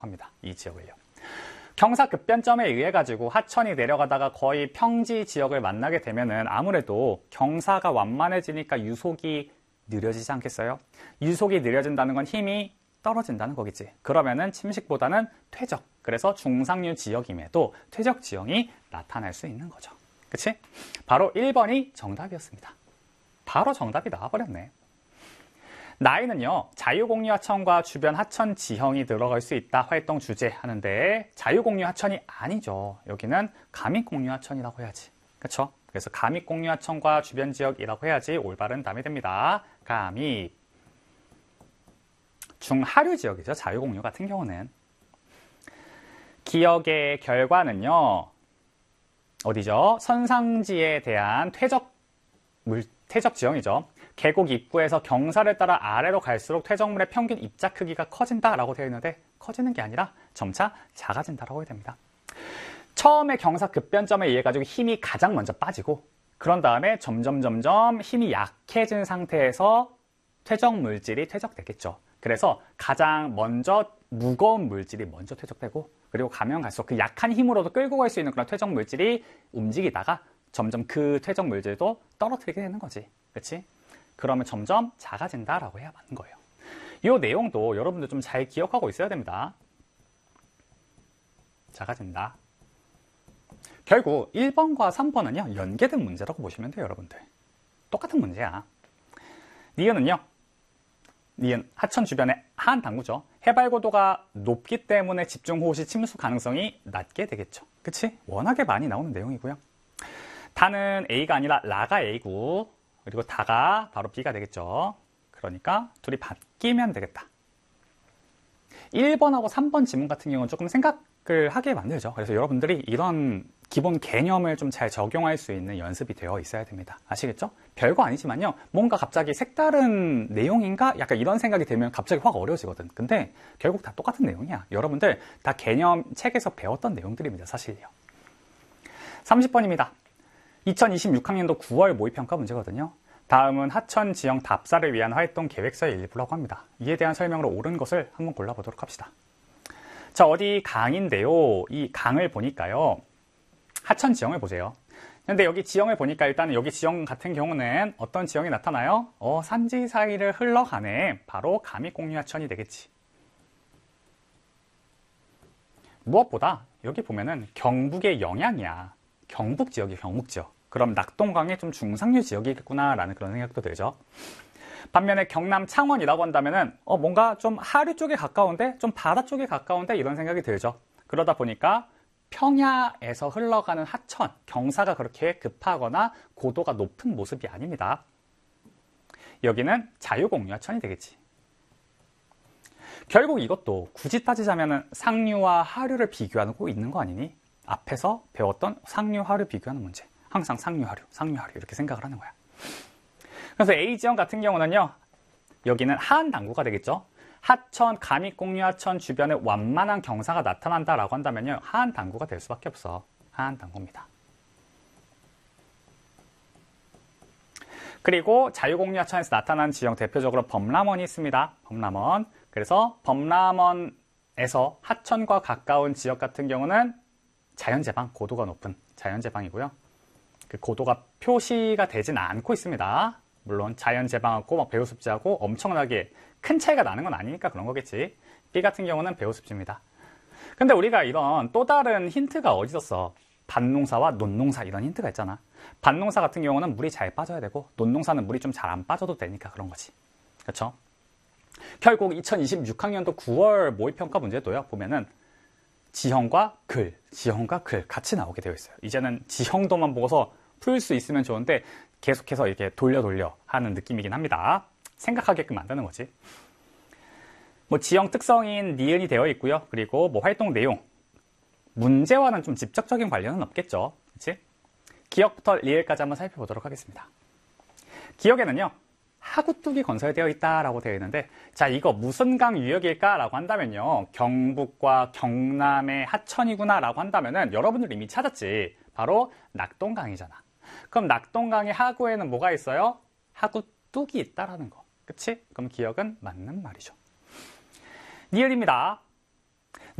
합니다. 이 지역을요. 경사 급변점에 의해 가지고 하천이 내려가다가 거의 평지 지역을 만나게 되면은 아무래도 경사가 완만해지니까 유속이 느려지지 않겠어요? 유속이 느려진다는 건 힘이 떨어진다는 거겠지. 그러면은 침식보다는 퇴적, 그래서 중상류 지역임에도 퇴적 지형이 나타날 수 있는 거죠. 그치? 바로 1번이 정답이었습니다. 바로 정답이 나와버렸네. 나이는요, 자유공유 하천과 주변 하천 지형이 들어갈 수 있다. 활동 주제 하는데 자유공유 하천이 아니죠. 여기는 가믹공유 하천이라고 해야지. 그쵸? 그래서 가믹공유 하천과 주변 지역이라고 해야지 올바른 답이 됩니다. 가믹. 중하류 지역이죠. 자유공유 같은 경우는. 기역의 결과는요, 어디죠? 선상지에 대한 퇴적 지형이죠. 계곡 입구에서 경사를 따라 아래로 갈수록 퇴적물의 평균 입자 크기가 커진다라고 되어 있는데 커지는 게 아니라 점차 작아진다라고 해야 됩니다. 처음에 경사 급변점에 의해 가지고 힘이 가장 먼저 빠지고 그런 다음에 점점 힘이 약해진 상태에서 퇴적 물질이 퇴적되겠죠. 그래서 가장 먼저 무거운 물질이 먼저 퇴적되고 그리고 가면 갈수록 그 약한 힘으로도 끌고 갈 수 있는 그런 퇴적 물질이 움직이다가 점점 그 퇴적 물질도 떨어뜨리게 되는 거지. 그렇지? 그러면 점점 작아진다라고 해야 맞는 거예요. 이 내용도 여러분들 좀 잘 기억하고 있어야 됩니다. 작아진다. 결국 1번과 3번은요, 연계된 문제라고 보시면 돼요, 여러분들. 똑같은 문제야. 니은은요, 니은 하천 주변의 하한 당구죠. 해발 고도가 높기 때문에 집중호우시 침수 가능성이 낮게 되겠죠. 그치? 워낙에 많이 나오는 내용이고요. 다는 A가 아니라 라가 A고 그리고 다가 바로 B가 되겠죠. 그러니까 둘이 바뀌면 되겠다. 1번하고 3번 지문 같은 경우는 조금 생각을 하게 만들죠. 그래서 여러분들이 이런 기본 개념을 좀 잘 적용할 수 있는 연습이 되어 있어야 됩니다. 아시겠죠? 별거 아니지만요. 뭔가 갑자기 색다른 내용인가? 약간 이런 생각이 들면 갑자기 확 어려워지거든. 근데 결국 다 똑같은 내용이야. 여러분들 다 개념 책에서 배웠던 내용들입니다. 사실요. 30번입니다. 2026학년도 9월 모의평가 문제거든요. 다음은 하천 지형 답사를 위한 활동 계획서의 일부라고 합니다. 이에 대한 설명으로 옳은 것을 한번 골라보도록 합시다. 자, 어디 강인데요. 이 강을 보니까요. 하천 지형을 보세요. 근데 여기 지형을 보니까 일단 여기 지형 같은 경우는 어떤 지형이 나타나요? 산지 사이를 흘러가네. 바로 가믹공유하천이 되겠지. 무엇보다 여기 보면은 경북의 영향이야. 경북 지역이 경북 지역. 그럼 낙동강이 좀 중상류 지역이겠구나라는 그런 생각도 들죠. 반면에 경남 창원이라고 한다면은 뭔가 좀 하류 쪽에 가까운데 좀 바다 쪽에 가까운데 이런 생각이 들죠. 그러다 보니까 평야에서 흘러가는 하천, 경사가 그렇게 급하거나 고도가 높은 모습이 아닙니다. 여기는 자유공유하천이 되겠지. 결국 이것도 굳이 따지자면 상류와 하류를 비교하고 있는 거 아니니? 앞에서 배웠던 상류, 하류 비교하는 문제. 항상 상류, 하류 이렇게 생각을 하는 거야. 그래서 A지형 같은 경우는요. 여기는 하한 당구가 되겠죠. 하천, 가믹공유하천 주변에 완만한 경사가 나타난다라고 한다면요. 하한 당구가 될 수밖에 없어. 하한 당구입니다. 그리고 자유공유하천에서 나타난 지형 대표적으로 범람원이 있습니다. 범람원. 그래서 범람원에서 하천과 가까운 지역 같은 경우는 자연재방, 고도가 높은 자연재방이고요. 그 고도가 표시가 되진 않고 있습니다. 물론 자연재방하고 막 배후습지하고 엄청나게 큰 차이가 나는 건 아니니까 그런 거겠지. B 같은 경우는 배후습지입니다. 근데 우리가 이런 또 다른 힌트가 어디 있었어? 밭농사와 논농사 이런 힌트가 있잖아. 밭농사 같은 경우는 물이 잘 빠져야 되고 논농사는 물이 좀 잘 안 빠져도 되니까 그런 거지. 그렇죠? 결국 2026학년도 9월 모의평가 문제도요. 보면은 지형과 글 같이 나오게 되어 있어요. 이제는 지형도만 보고서 풀 수 있으면 좋은데 계속해서 이렇게 돌려 하는 느낌이긴 합니다. 생각하게끔 만드는 거지. 지형 특성인 니은이 되어 있고요. 그리고 활동 내용, 문제와는 좀 직접적인 관련은 없겠죠. 그렇지? 기역부터 리을까지 한번 살펴보도록 하겠습니다. 기역에는요. 하구뚝이 건설되어 있다라고 되어 있는데, 자, 이거 무슨 강 유역일까라고 한다면요. 경북과 경남의 하천이구나라고 한다면은 여러분들 이미 찾았지. 바로 낙동강이잖아. 그럼 낙동강의 하구에는 뭐가 있어요? 하구뚝이 있다라는 거. 그치? 그럼 기역은 맞는 말이죠. 니을입니다.